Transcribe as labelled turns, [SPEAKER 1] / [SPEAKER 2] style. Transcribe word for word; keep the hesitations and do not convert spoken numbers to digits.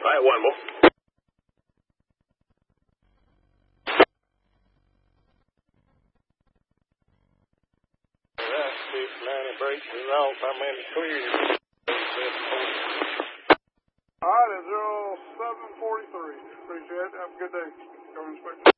[SPEAKER 1] right, one more. That's six ninety breaks is off. I'm in the clear.
[SPEAKER 2] All right, zero seven forty-three. Appreciate it. Have a good day. Go inspect.